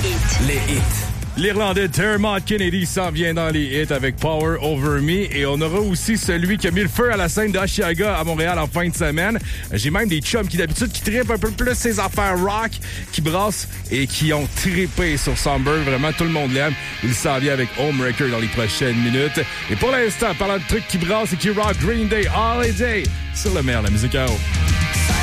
Les hits. L'Irlandais Dermot Kennedy s'en vient dans les hits avec Power Over Me. Et on aura aussi celui qui a mis le feu à la scène d'Oshiaga à Montréal en fin de semaine. J'ai même des chums qui d'habitude qui trippent un peu plus ses affaires rock, qui brassent et qui ont trippé sur Somber. Vraiment, tout le monde l'aime. Il s'en vient avec Homewrecker dans les prochaines minutes. Et pour l'instant, parlant de trucs qui brassent et qui rock, Green Day, Holiday sur le meilleur de la musique à eau.